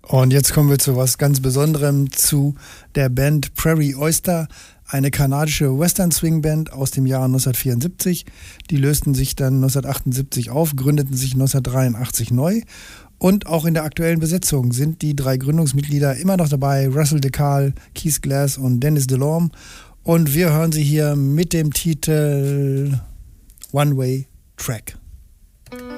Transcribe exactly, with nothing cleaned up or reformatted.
Und jetzt kommen wir zu was ganz Besonderem, zu der Band Prairie Oyster, eine kanadische Western-Swing-Band aus dem Jahr neunzehnhundertvierundsiebzig. Die lösten sich dann neunzehnhundertachtundsiebzig auf, gründeten sich neunzehnhundertdreiundachtzig neu. Und auch in der aktuellen Besetzung sind die drei Gründungsmitglieder immer noch dabei, Russell DeCarl, Keith Glass und Dennis DeLorme. Und wir hören sie hier mit dem Titel One Way Track.